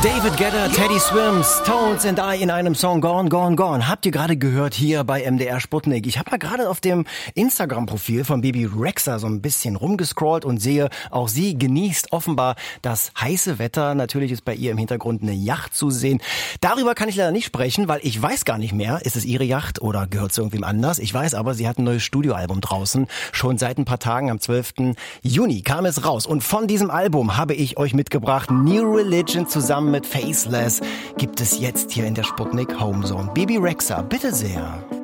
David Guetta, Teddy Swims, Tones and I in einem Song Gone, Gone, Gone. Habt ihr gerade gehört hier bei MDR Sputnik. Ich habe mal gerade auf dem Instagram-Profil von Bebe Rexha so ein bisschen rumgescrollt und sehe, auch sie genießt offenbar das heiße Wetter. Natürlich ist bei ihr im Hintergrund eine Yacht zu sehen. Darüber kann ich leider nicht sprechen, weil ich weiß gar nicht mehr, ist es ihre Yacht oder gehört es irgendwem anders. Ich weiß aber, sie hat ein neues Studioalbum draußen. Schon seit ein paar Tagen, am 12. Juni kam es raus. Und von diesem Album habe ich euch mitgebracht New Religion zusammen mit Faceless gibt es jetzt hier in der Sputnik Homezone. Bebe Rexha, bitte sehr.